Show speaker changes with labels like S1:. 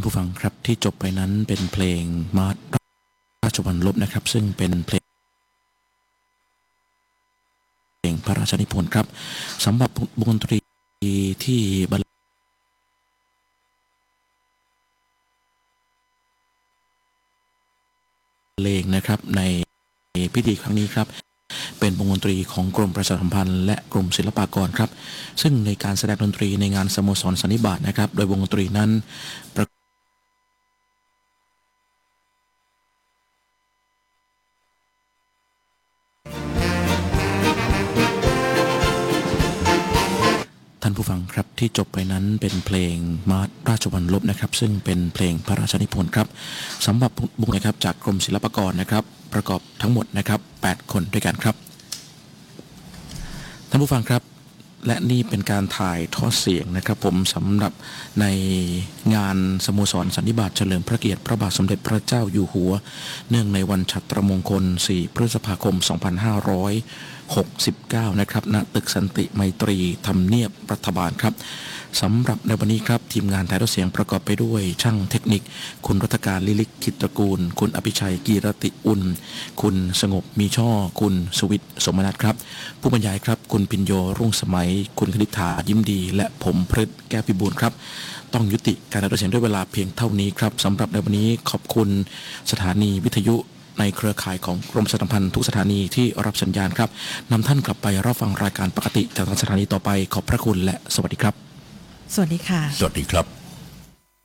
S1: ผู้ฟังครับที่จบไปนั้นเป็นเพลงมาร์ชราชวรรลบนะครับซึ่งเป็นเพลงพระราชนิพนธ์ครับสำหรับวงดนตรีที่บรรเลงนะครับในพิธีครั้งนี้ครับเป็นวงดนตรีของกรมประชาสัมพันธ์และกรมศิลปากรครับซึ่งในการแสดงดนตรีในงานสโมสรสันนิบาตนะครับโดยวงดนตรีนั้นท่านผู้ฟังครับที่จบไปนั้นเป็นเพลงมาร์ชราชวรรลบนะครับซึ่งเป็นเพลงพระราชนิพนธ์ครับสำหรับวงนะครับจากกรมศิลปากรนะครับประกอบทั้งหมดนะครับ8คนด้วยกันครับท่านผู้ฟังครับและนี่เป็นการถ่ายทอดเสียงนะครับผมสำหรับในงานสโมสรสันนิบาตเฉลิมพระเกียรติพระบาทสมเด็จพระเจ้าอยู่หัวเนื่องในวันฉัตรมงคล4พฤษภาคม2569นะครับณตึกสันติไมตรีทำเนียบรัฐบาลครับสำหรับในวันนี้ครับทีมงานถ่ายทอดเสียงประกอบไปด้วยช่างเทคนิคคุณรัตการลิลิกขิตตระกูลคุณอภิชัยกีรติอุ่นคุณสงบมีช่อคุณสวิทย์สมนัสครับผู้บรรยายครับคุณพิญโยรุ่งสมัยคุณคณิษฐายิ้มดีและผมพฤทธิ์แก้วพิบูลครับต้องยุติการถ่ายทอดเสียงด้วยเวลาเพียงเท่านี้ครับสำหรับในวันนี้ขอบคุณสถานีวิทยุในเครือข่ายของกรมประชาสัมพันธ์ทุกสถานีที่รับสัญญาณครับนำท่านกลับไปรับฟังรายการปกติจากทางสถานีต่อไปขอบพระคุณและสวัสดีครับ
S2: สวัสดีค่ะ
S3: สวัสดีครับ